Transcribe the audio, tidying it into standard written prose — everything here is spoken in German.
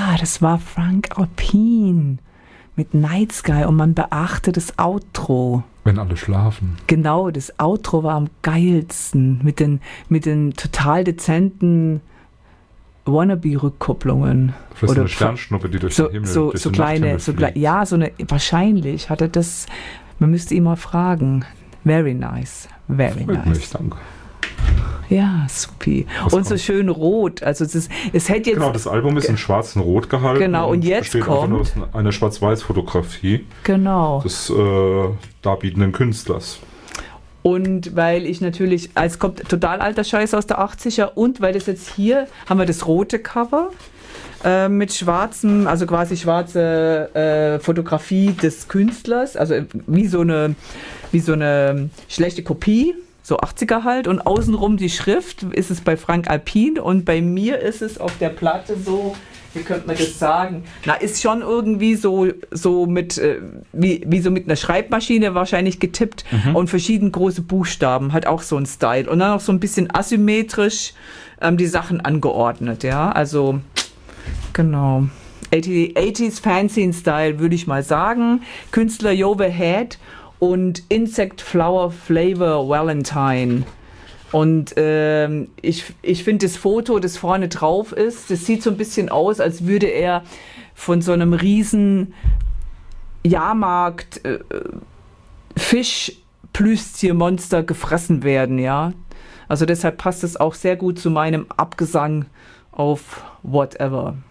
das war Frank Alpine mit Night Sky und man beachte das Outro. Wenn alle schlafen. Genau, das Outro war am geilsten mit den total dezenten Wannabe-Rückkopplungen. Vielleicht so eine Sternschnuppe, die durch den Himmel so kleine, ja, so eine, wahrscheinlich hat er das, man müsste ihn mal fragen. Very nice, very Freut nice. mich, danke. Ja, supi. Und so schön rot. Also es hätte jetzt. Genau, das Album ist in schwarz und rot gehalten. Genau, und jetzt besteht kommt aus einer Schwarz-Weiß-Fotografie des darbietenden Künstlers. Und weil ich natürlich, es kommt total alter Scheiß aus der 80er und weil das jetzt hier, haben wir das rote Cover mit schwarzem, also quasi schwarze Fotografie des Künstlers, also wie so eine schlechte Kopie. So 80er halt und außenrum die Schrift ist es bei Frank Alpine und bei mir ist es auf der Platte so, wie könnte man das sagen, ist schon irgendwie so mit, wie so mit einer Schreibmaschine wahrscheinlich getippt und verschieden große Buchstaben, hat auch so ein Style und dann auch so ein bisschen asymmetrisch die Sachen angeordnet, ja, also genau. 80s Fanzine Style würde ich mal sagen, Künstler Jove Head und Insect Flower Flavor Valentine. Und ich finde das Foto, das vorne drauf ist, das sieht so ein bisschen aus, als würde er von so einem riesen Jahrmarkt Fischplüschtiermonster gefressen werden, ja. Also deshalb passt es auch sehr gut zu meinem Abgesang auf Whatever.